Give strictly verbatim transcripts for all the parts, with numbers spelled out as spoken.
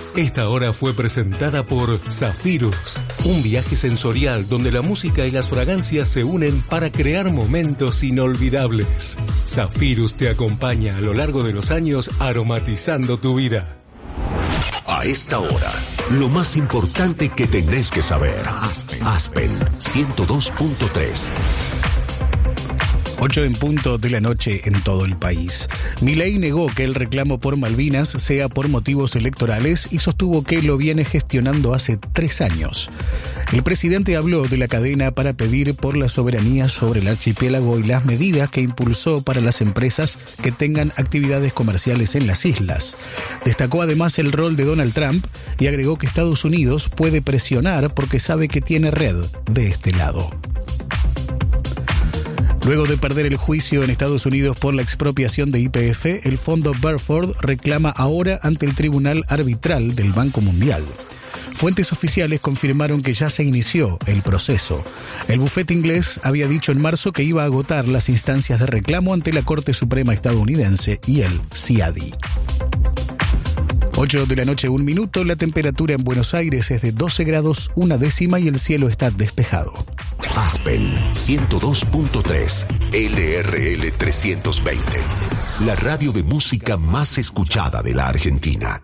Esta hora fue presentada por Zafirus, un viaje sensorial donde la música y las fragancias se unen para crear momentos inolvidables. Zafirus te acompaña a lo largo de los años aromatizando tu vida. A esta hora, lo más importante que tenés que saber. Aspen, Aspen ciento dos punto tres. ocho en punto de la noche en todo el país. Milei negó que el reclamo por Malvinas sea por motivos electorales y sostuvo que lo viene gestionando hace tres años. El presidente habló de la cadena para pedir por la soberanía sobre el archipiélago y las medidas que impulsó para las empresas que tengan actividades comerciales en las islas. Destacó además el rol de Donald Trump y agregó que Estados Unidos puede presionar porque sabe que tiene red de este lado. Luego de perder el juicio en Estados Unidos por la expropiación de Y P F, el fondo Burford reclama ahora ante el Tribunal Arbitral del Banco Mundial. Fuentes oficiales confirmaron que ya se inició el proceso. El bufete inglés había dicho en marzo que iba a agotar las instancias de reclamo ante la Corte Suprema estadounidense y el C I A D I. ocho de la noche, un minuto. La temperatura en Buenos Aires es de doce grados, una décima y el cielo está despejado. Aspen ciento dos punto tres, L R L trescientos veinte. La radio de música más escuchada de la Argentina.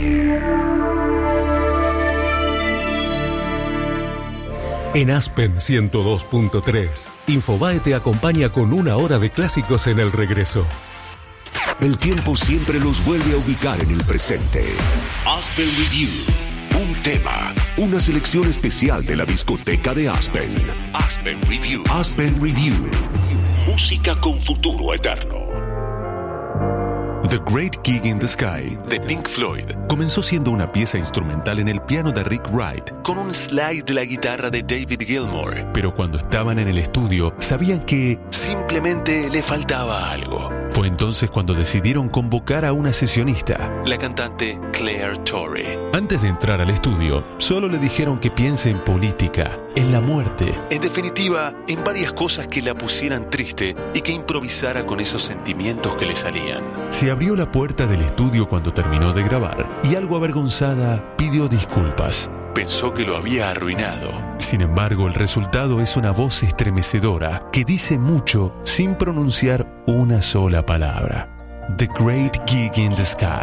En Aspen ciento dos punto tres, Infobae te acompaña con una hora de clásicos en el regreso. El tiempo siempre los vuelve a ubicar en el presente. Aspen Review. Un tema, una selección especial de la discoteca de Aspen. Aspen Review. Aspen Review. Música con futuro eterno. The Great Gig in the Sky, de Pink Floyd, comenzó siendo una pieza instrumental en el piano de Rick Wright, con un slide de la guitarra de David Gilmour. Pero cuando estaban en el estudio, sabían que simplemente le faltaba algo. Fue entonces cuando decidieron convocar a una sesionista, la cantante Claire Torrey. Antes de entrar al estudio, solo le dijeron que piense en política, en la muerte, en definitiva, en varias cosas que la pusieran triste y que improvisara con esos sentimientos que le salían. Se abrió la puerta del estudio cuando terminó de grabar y, algo avergonzada, pidió disculpas. Pensó que lo había arruinado. Sin embargo, el resultado es una voz estremecedora que dice mucho sin pronunciar una sola palabra. The Great Gig in the Sky.